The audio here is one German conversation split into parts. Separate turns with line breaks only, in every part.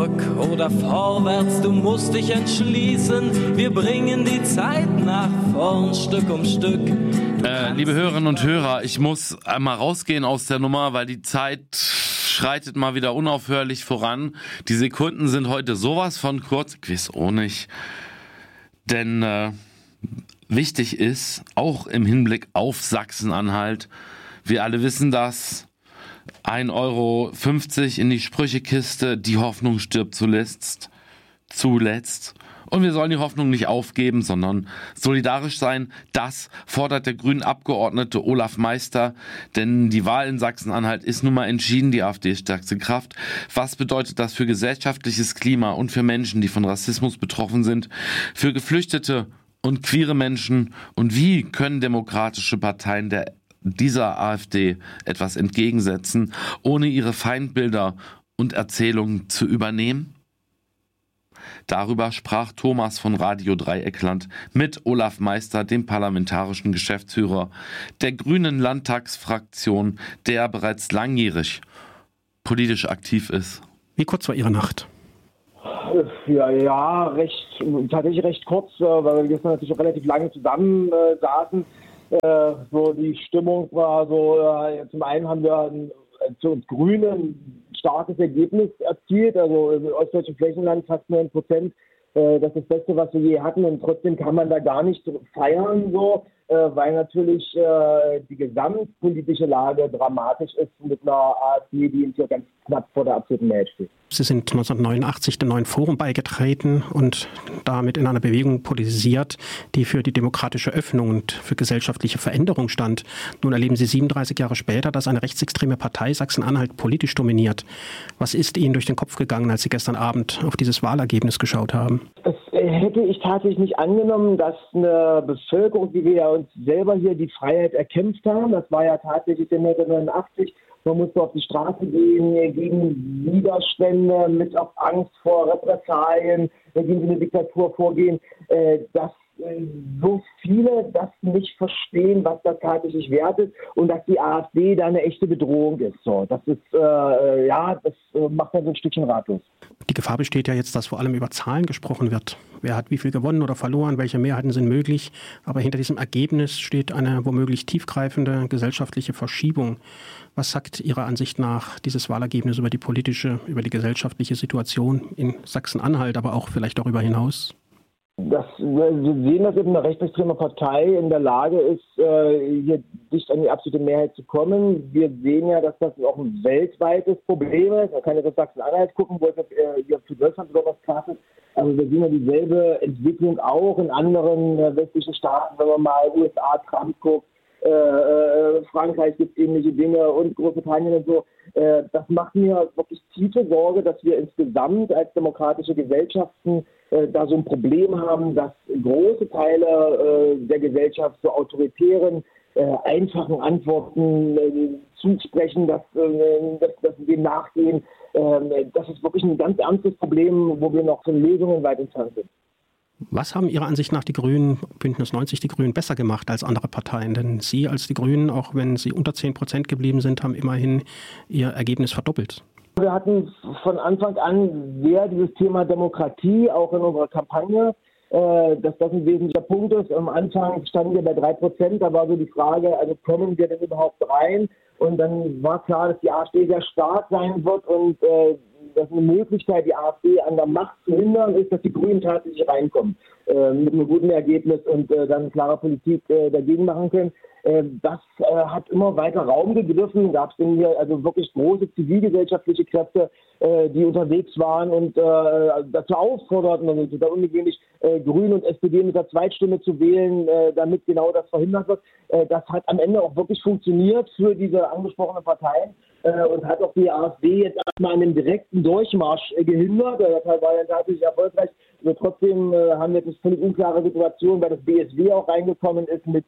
zurück oder vorwärts, du musst dich entschließen. Wir bringen die Zeit nach vorn, Stück um Stück.
Liebe Hörerinnen und Hörer, ich muss einmal rausgehen aus der Nummer, weil die Zeit schreitet mal wieder unaufhörlich voran. Die Sekunden sind heute sowas von kurz, ich weiß auch nicht. Denn wichtig ist, auch im Hinblick auf Sachsen-Anhalt, wir alle wissen das, 1,50 € in die Sprüchekiste, die Hoffnung stirbt zuletzt. Und wir sollen die Hoffnung nicht aufgeben, sondern solidarisch sein. Das fordert der grünen Abgeordnete Olaf Meister, denn die Wahl in Sachsen-Anhalt ist nun mal entschieden, die AfD ist stärkste Kraft. Was bedeutet das für gesellschaftliches Klima und für Menschen, die von Rassismus betroffen sind, für Geflüchtete und queere Menschen? Und wie können demokratische Parteien dieser AfD etwas entgegensetzen, ohne ihre Feindbilder und Erzählungen zu übernehmen? Darüber sprach Thomas von Radio Dreieckland mit Olaf Meister, dem parlamentarischen Geschäftsführer der Grünen Landtagsfraktion, der bereits langjährig politisch aktiv ist.
Wie kurz war Ihre Nacht?
Ja, tatsächlich recht kurz, weil wir gestern natürlich auch relativ lange zusammen saßen. So die Stimmung war so, zum einen haben wir zu uns Grünen ein starkes Ergebnis erzielt, also im ostdeutschen Flächenland fast 9%. Das ist das Beste, was wir je hatten, und trotzdem kann man da gar nicht feiern, so, weil natürlich die gesamtpolitische Lage dramatisch ist mit einer AfD, die hier ganz knapp vor der absoluten Mehrheit steht.
Sie sind 1989 dem Neuen Forum beigetreten und damit in einer Bewegung politisiert, die für die demokratische Öffnung und für gesellschaftliche Veränderung stand. Nun erleben Sie 37 Jahre später, dass eine rechtsextreme Partei Sachsen-Anhalt politisch dominiert. Was ist Ihnen durch den Kopf gegangen, als Sie gestern Abend auf dieses Wahlergebnis geschaut haben?
Das hätte ich tatsächlich nicht angenommen, dass eine Bevölkerung, wie wir ja uns selber hier die Freiheit erkämpft haben, das war ja tatsächlich in 1989, man musste auf die Straße gehen, gegen Widerstände, mit auf Angst vor Repressalien, gegen eine Diktatur vorgehen, dass so viele das nicht verstehen, was das tatsächlich wert ist, und dass die AfD da eine echte Bedrohung ist. So, das ist, das macht man so ein Stückchen ratlos.
Die Gefahr besteht ja jetzt, dass vor allem über Zahlen gesprochen wird. Wer hat wie viel gewonnen oder verloren, welche Mehrheiten sind möglich. Aber hinter diesem Ergebnis steht eine womöglich tiefgreifende gesellschaftliche Verschiebung. Was sagt Ihrer Ansicht nach dieses Wahlergebnis über die politische, über die gesellschaftliche Situation in Sachsen-Anhalt, aber auch vielleicht darüber hinaus?
Wir sehen, dass eben eine rechtsextreme Partei in der Lage ist, hier dicht an die absolute Mehrheit zu kommen. Wir sehen ja, dass das auch ein weltweites Problem ist. Man kann jetzt auf Sachsen-Anhalt gucken, wo es hier für Deutschland besonders krass ist. Also wir sehen ja dieselbe Entwicklung auch in anderen westlichen Staaten, wenn man mal USA, Trump guckt. Frankreich gibt ähnliche Dinge und Großbritannien und so. Das macht mir wirklich tiefe Sorge, dass wir insgesamt als demokratische Gesellschaften da so ein Problem haben, dass große Teile der Gesellschaft so autoritären, einfachen Antworten zusprechen, dass sie dem nachgehen. Das ist wirklich ein ganz ernstes Problem, wo wir noch von Lösungen weit entfernt sind.
Was haben Ihrer Ansicht nach die Grünen, Bündnis 90, die Grünen besser gemacht als andere Parteien? Denn Sie als die Grünen, auch wenn Sie unter 10% geblieben sind, haben immerhin Ihr Ergebnis verdoppelt.
Wir hatten von Anfang an sehr dieses Thema Demokratie, auch in unserer Kampagne, dass das ein wesentlicher Punkt ist. Am Anfang standen wir bei 3%, da war so die Frage, also kommen wir denn überhaupt rein? Und dann war klar, dass die AfD sehr stark sein wird und dass eine Möglichkeit, die AfD an der Macht zu hindern, ist, dass die Grünen tatsächlich reinkommen mit einem guten Ergebnis und dann klare Politik dagegen machen können. Das hat immer weiter Raum gegriffen. Gab es denn hier also wirklich große zivilgesellschaftliche Kräfte, die unterwegs waren und dazu aufforderten, also total ungewöhnlich, Grüne und SPD mit der Zweitstimme zu wählen, damit genau das verhindert wird. Das hat am Ende auch wirklich funktioniert für diese angesprochenen Parteien und hat auch die AfD jetzt erstmal an dem direkten Durchmarsch gehindert. Das war dann tatsächlich erfolgreich. Also trotzdem haben wir jetzt eine völlig unklare Situation, weil das BSW auch reingekommen ist mit,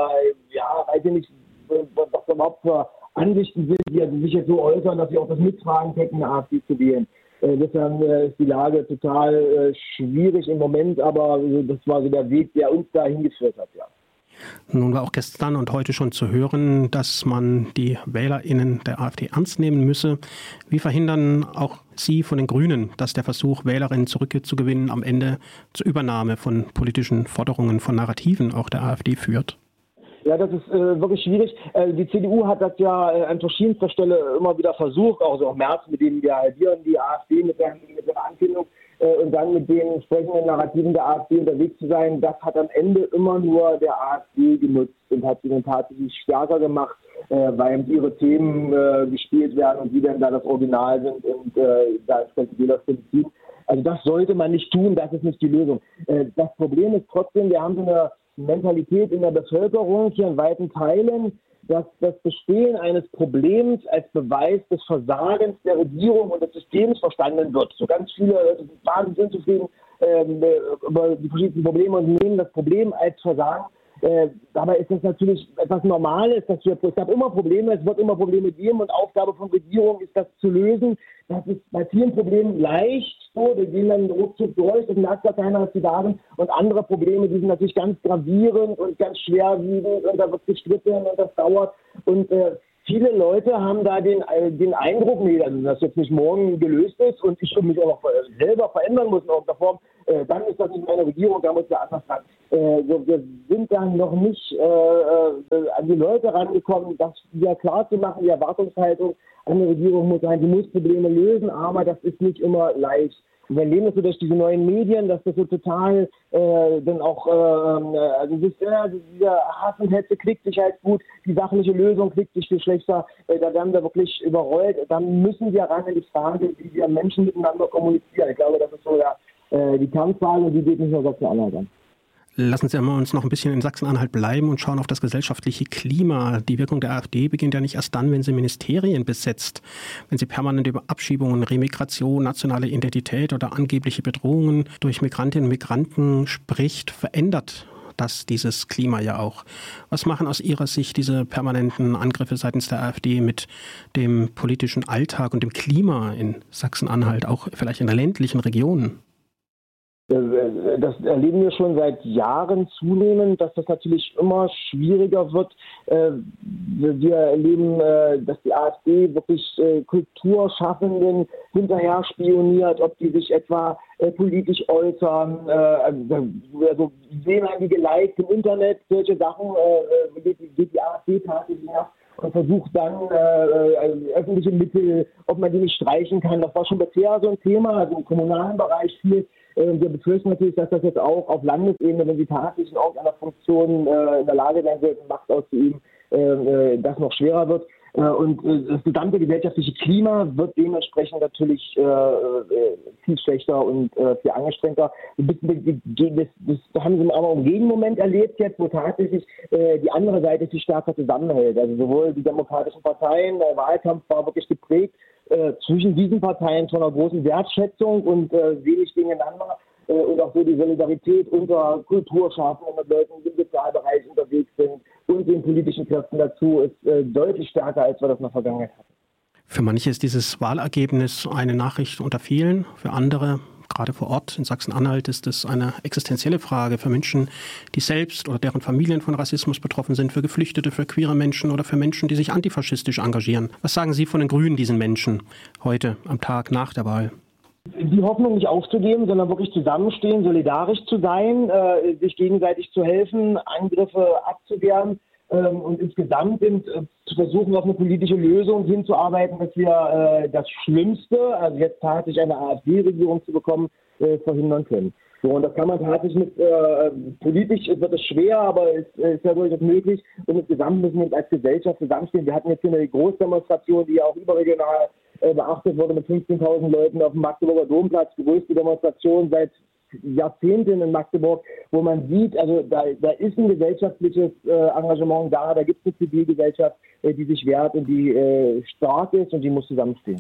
weiß ich nicht, was überhaupt für Ansichten sind, die also sich jetzt so äußern, dass sie auch das mittragen könnten, eine AfD zu wählen. Deshalb ist die Lage total schwierig im Moment, aber das war so der Weg, der uns da hingeführt hat, ja.
Nun war auch gestern und heute schon zu hören, dass man die WählerInnen der AfD ernst nehmen müsse. Wie verhindern auch Sie von den Grünen, dass der Versuch, WählerInnen zurückzugewinnen, am Ende zur Übernahme von politischen Forderungen, von Narrativen auch der AfD führt?
Ja, das ist wirklich schwierig. Die CDU hat das ja an verschiedenster Stelle immer wieder versucht, auch so im März mit dem wir halbieren die AfD mit der Ankündigung und dann mit den entsprechenden Narrativen der AfD unterwegs zu sein. Das hat am Ende immer nur der AfD genutzt und hat sie dann tatsächlich stärker gemacht, weil ihre Themen gespielt werden und die dann da das Original sind und da entsprechend Wählerstimmen ziehen. Also das sollte man nicht tun, das ist nicht die Lösung. Das Problem ist trotzdem, wir haben so eine Mentalität in der Bevölkerung hier in weiten Teilen, dass das Bestehen eines Problems als Beweis des Versagens der Regierung und des Systems verstanden wird. So ganz viele Leute sind wahnsinnig unzufrieden über die verschiedenen Probleme und nehmen das Problem als Versagen. Dabei ist es natürlich etwas Normales, es gab immer Probleme, es wird immer Probleme geben und Aufgabe von Regierung ist, das zu lösen. Das ist bei vielen Problemen leicht, so, wir gehen dann ruckzuck durch, das merkt ja keiner, dass sie da sind. Und andere Probleme, die sind natürlich ganz gravierend und ganz schwerwiegend und da wird gestritten und das dauert. Und viele Leute haben da den Eindruck, nee, dass das jetzt nicht morgen gelöst ist und ich mich auch noch selber verändern muss in irgendeiner Form, dann ist das nicht meine Regierung, da muss ja anders ran. Wir sind dann noch nicht an die Leute rangekommen, das wieder klar zu machen, die Erwartungshaltung an die Regierung muss sein, die muss Probleme lösen, aber das ist nicht immer leicht. Wir erleben das so durch diese neuen Medien, dass das so total dann auch, dieser Hass und Hetze klickt sich halt gut, die sachliche Lösung klickt sich viel schlechter, da werden wir wirklich überrollt. Dann müssen wir ran in die Frage, wie wir Menschen miteinander kommunizieren. Ich glaube, das ist so die Kernfrage und die geht nicht nur Sachsen-Anhalt an.
Lassen Sie uns noch ein bisschen in Sachsen-Anhalt bleiben und schauen auf das gesellschaftliche Klima. Die Wirkung der AfD beginnt ja nicht erst dann, wenn sie Ministerien besetzt, wenn sie permanent über Abschiebungen, Remigration, nationale Identität oder angebliche Bedrohungen durch Migrantinnen und Migranten spricht, verändert das dieses Klima ja auch. Was machen aus Ihrer Sicht diese permanenten Angriffe seitens der AfD mit dem politischen Alltag und dem Klima in Sachsen-Anhalt, auch vielleicht in der ländlichen Region?
Das erleben wir schon seit Jahren zunehmend, dass das natürlich immer schwieriger wird. Wir erleben, dass die AfD wirklich Kulturschaffenden hinterher spioniert, ob die sich etwa politisch äußern. Also sehen wir die geliked im Internet, solche Sachen geht die AfD tatsächlich nach und versucht dann öffentliche Mittel, ob man die nicht streichen kann. Das war schon bisher so ein Thema, also im kommunalen Bereich viel. Wir befürchten natürlich, dass das jetzt auch auf Landesebene, wenn sie tatsächlich in irgendeiner Funktion in der Lage sein sollten, Macht auszuüben, das noch schwerer wird. Und das gesamte gesellschaftliche Klima wird dementsprechend natürlich viel schlechter und viel angestrengter. Das haben sie aber im Gegenmoment erlebt jetzt, wo tatsächlich die andere Seite viel stärker zusammenhält. Also sowohl die demokratischen Parteien, der Wahlkampf war wirklich geprägt zwischen diesen Parteien von einer großen Wertschätzung und wenig gegeneinander. Und auch so die Solidarität unter Kulturschaffenden und Leuten, die im Sozialbereich unterwegs sind und den politischen Kräften dazu ist deutlich stärker, als wir das in der Vergangenheit hatten.
Für manche ist dieses Wahlergebnis eine Nachricht unter vielen. Für andere, gerade vor Ort in Sachsen-Anhalt, ist es eine existenzielle Frage für Menschen, die selbst oder deren Familien von Rassismus betroffen sind, für Geflüchtete, für queere Menschen oder für Menschen, die sich antifaschistisch engagieren. Was sagen Sie von den Grünen diesen Menschen heute am Tag nach der Wahl?
Die Hoffnung nicht aufzugeben, sondern wirklich zusammenstehen, solidarisch zu sein, sich gegenseitig zu helfen, Angriffe abzuwehren und insgesamt zu versuchen, auf eine politische Lösung hinzuarbeiten, dass wir das Schlimmste, also jetzt tatsächlich eine AfD-Regierung zu bekommen, verhindern können. So, und das kann man tatsächlich politisch wird es schwer, aber es ist ja durchaus möglich. Und insgesamt müssen wir als Gesellschaft zusammenstehen. Wir hatten jetzt hier eine Großdemonstration, die ja auch überregional beachtet wurde mit 15.000 Leuten auf dem Magdeburger Domplatz, die größte Demonstration seit Jahrzehnten in Magdeburg, wo man sieht, also da ist ein gesellschaftliches Engagement da gibt es eine Zivilgesellschaft, die sich wehrt und die stark ist und die muss zusammenstehen.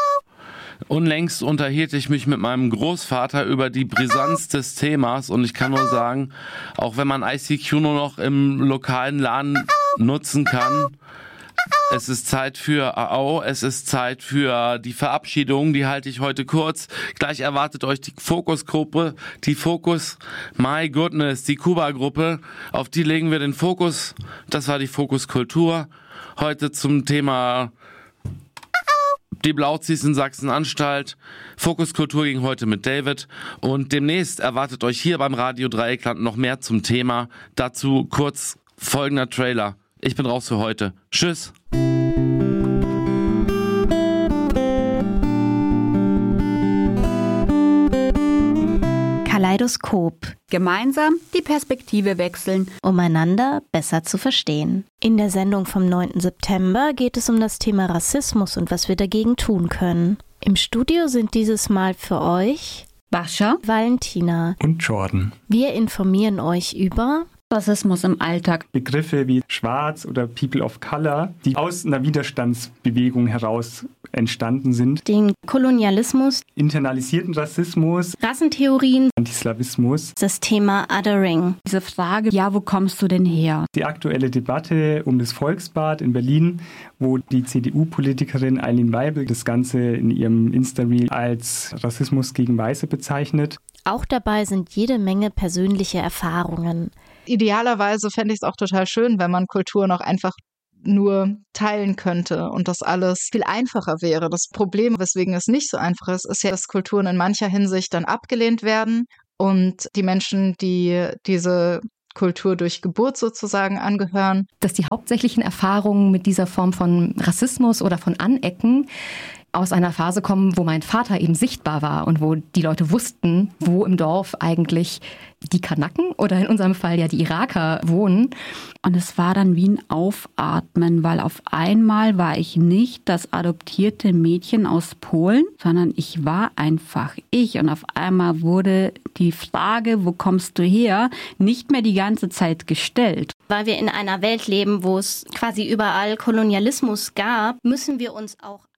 Unlängst unterhielt ich mich mit meinem Großvater über die Brisanz des Themas und ich kann nur sagen, auch wenn man ICQ nur noch im lokalen LAN nutzen kann, Es ist Zeit für AO, es ist Zeit für die Verabschiedung, die halte ich heute kurz. Gleich erwartet euch die Fokusgruppe, die Fokus, my goodness, die Kuba-Gruppe. Auf die legen wir den Fokus. Das war die Fokuskultur. Heute zum Thema die Blauzis in Sachsen-Anstalt. Fokuskultur ging heute mit David. Und demnächst erwartet euch hier beim Radio Dreieckland noch mehr zum Thema. Dazu kurz folgender Trailer. Ich bin raus für heute. Tschüss.
Kaleidoskop.
Gemeinsam die Perspektive wechseln,
um einander besser zu verstehen. In der Sendung vom 9. September geht es um das Thema Rassismus und was wir dagegen tun können. Im Studio sind dieses Mal für euch
Bascha,
Valentina
und Jordan.
Wir informieren euch über
Rassismus im Alltag.
Begriffe wie Schwarz oder People of Color, die aus einer Widerstandsbewegung heraus entstanden sind.
Den Kolonialismus,
internalisierten Rassismus,
Rassentheorien,
Antislawismus,
das Thema Othering.
Diese Frage, ja, wo kommst du denn her?
Die aktuelle Debatte um das Volksbad in Berlin, wo die CDU-Politikerin Eileen Weibel das Ganze in ihrem Insta-Reel als Rassismus gegen Weiße bezeichnet.
Auch dabei sind jede Menge persönliche Erfahrungen.
Idealerweise fände ich es auch total schön, wenn man Kultur noch einfach nur teilen könnte und das alles viel einfacher wäre. Das Problem, weswegen es nicht so einfach ist, ist ja, dass Kulturen in mancher Hinsicht dann abgelehnt werden und die Menschen, die diese Kultur durch Geburt sozusagen angehören.
Dass die hauptsächlichen Erfahrungen mit dieser Form von Rassismus oder von Anecken aus einer Phase kommen, wo mein Vater eben sichtbar war und wo die Leute wussten, wo im Dorf eigentlich die Kanaken oder in unserem Fall ja die Iraker wohnen.
Und es war dann wie ein Aufatmen, weil auf einmal war ich nicht das adoptierte Mädchen aus Polen, sondern ich war einfach ich. Und auf einmal wurde die Frage, wo kommst du her, nicht mehr die ganze Zeit gestellt.
Weil wir in einer Welt leben, wo es quasi überall Kolonialismus gab, müssen wir uns auch